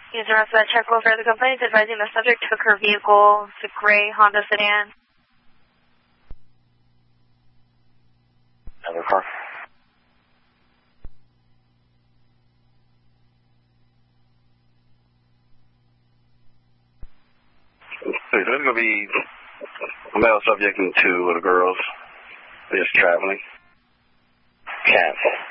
User rest of that check will further complaints advising the subject took her vehicle, it's a gray Honda sedan. Other car. There's going to be a male subject and two little girls. They're just traveling. Cancel.